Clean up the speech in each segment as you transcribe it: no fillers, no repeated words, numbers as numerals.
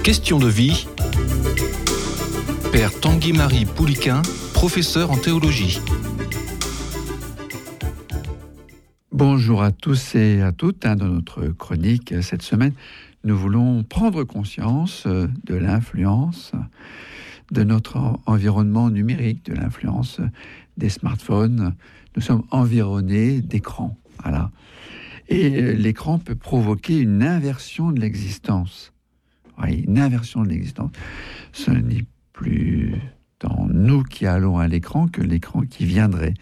Question de vie. Père Tanguy-Marie Pouliquin, professeur en théologie. Bonjour à tous et à toutes. Dans notre chronique cette semaine, nous voulons prendre conscience de l'influence de notre environnement numérique, de l'influence des smartphones. Nous sommes environnés d'écrans. Voilà. Et l'écran peut provoquer une inversion de l'existence. Oui, une inversion de l'existence. Ce n'est plus tant nous qui allons à l'écran que l'écran qui viendrait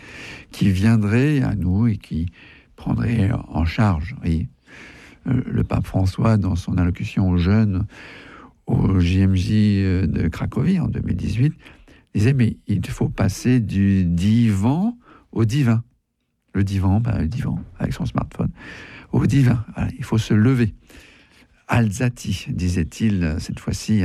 à nous et qui prendrait en charge. Oui. Le pape François, dans son allocution aux jeunes au JMJ de Cracovie en 2018, disait mais il faut passer du divan au divin. Le divan avec son smartphone, au divin. Voilà, il faut se lever. Alzati, disait-il cette fois-ci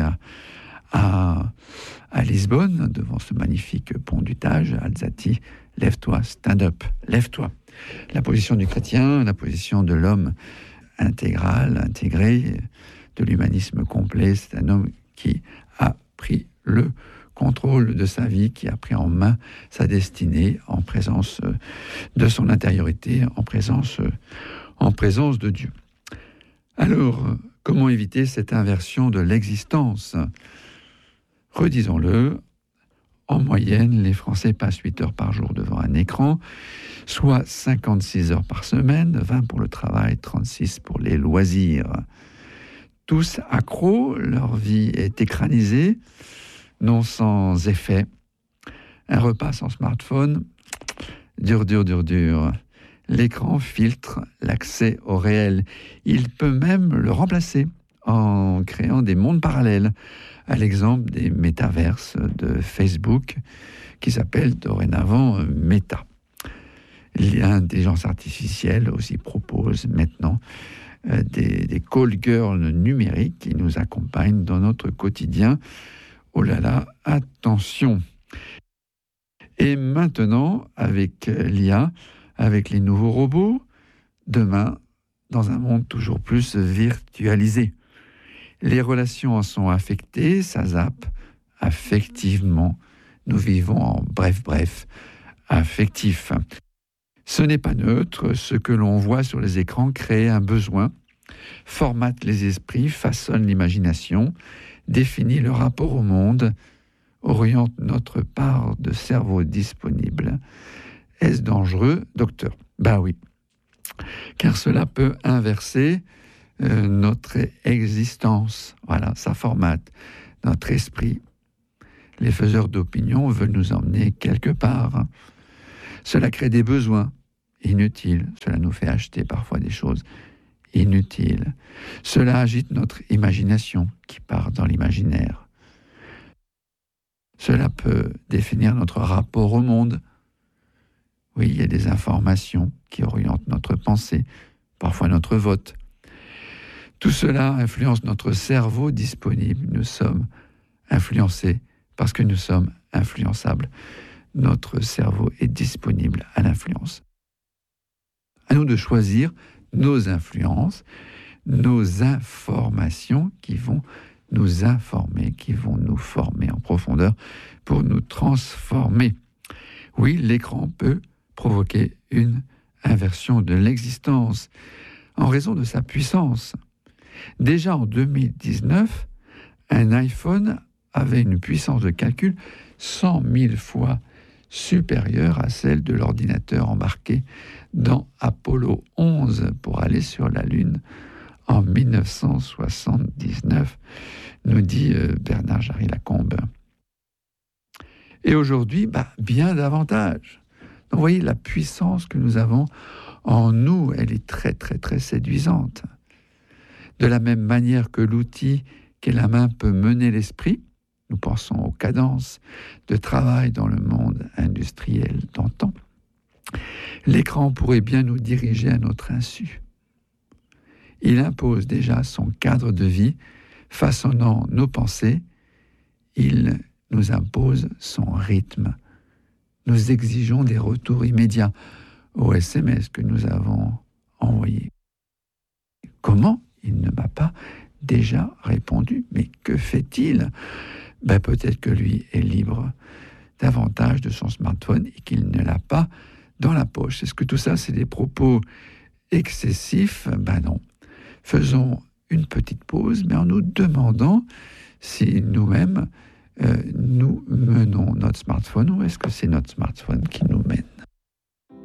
à Lisbonne, devant ce magnifique pont du Tage. Alzati, lève-toi, stand up, lève-toi. La position du chrétien, la position de l'homme intégral, intégré, de l'humanisme complet, c'est un homme qui a pris le contrôle de sa vie, qui a pris en main sa destinée en présence de son intériorité, en présence de Dieu. Alors, comment éviter cette inversion de l'existence ? Redisons-le, en moyenne, les Français passent 8 heures par jour devant un écran, soit 56 heures par semaine, 20 pour le travail, 36 pour les loisirs. Tous accros, leur vie est écranisée, non sans effet. Un repas sans smartphone, dur. L'écran filtre l'accès au réel. Il peut même le remplacer en créant des mondes parallèles, à l'exemple des métaverses de Facebook, qui s'appellent dorénavant Meta. L'intelligence artificielle aussi propose maintenant des call girls numériques qui nous accompagnent dans notre quotidien. Oh là là, attention! Et maintenant, avec l'IA, avec les nouveaux robots, demain, dans un monde toujours plus virtualisé. Les relations en sont affectées, ça zappe affectivement. Nous vivons en bref, affectif. Ce n'est pas neutre, ce que l'on voit sur les écrans crée un besoin, formate les esprits, façonne l'imagination, définit le rapport au monde, oriente notre part de cerveau disponible. Est-ce dangereux, docteur ? Ben oui, car cela peut inverser notre existence. Voilà, ça formate notre esprit. Les faiseurs d'opinion veulent nous emmener quelque part. Cela crée des besoins inutiles. Cela nous fait acheter parfois des choses inutiles. Cela agite notre imagination qui part dans l'imaginaire. Cela peut définir notre rapport au monde. Oui, il y a des informations qui orientent notre pensée, parfois notre vote. Tout cela influence notre cerveau disponible. Nous sommes influencés parce que nous sommes influençables. Notre cerveau est disponible à l'influence. À nous de choisir nos influences, nos informations qui vont nous informer, qui vont nous former en profondeur pour nous transformer. Oui, l'écran peut provoquer une inversion de l'existence en raison de sa puissance. Déjà en 2019, un iPhone avait une puissance de calcul 100 000 fois supérieure à celle de l'ordinateur embarqué dans Apollo 11 pour aller sur la Lune en 1979, nous dit Bernard Jarry-Lacombe. Et aujourd'hui, bien davantage. Donc, vous voyez, la puissance que nous avons en nous, elle est très, très, très séduisante. De la même manière que l'outil qu'est la main peut mener l'esprit, nous pensons aux cadences de travail dans le monde industriel d'antan, l'écran pourrait bien nous diriger à notre insu. Il impose déjà son cadre de vie, façonnant nos pensées. Il nous impose son rythme. Nous exigeons des retours immédiats aux SMS que nous avons envoyés. Comment il ne m'a pas déjà répondu. Mais que fait-il ? Peut-être que lui est libre davantage de son smartphone et qu'il ne l'a pas dans la poche. Est-ce que tout ça, c'est des propos excessifs ? Non. Faisons une petite pause, mais en nous demandant si nous-mêmes, nous menons notre smartphone ou est-ce que c'est notre smartphone qui nous mène.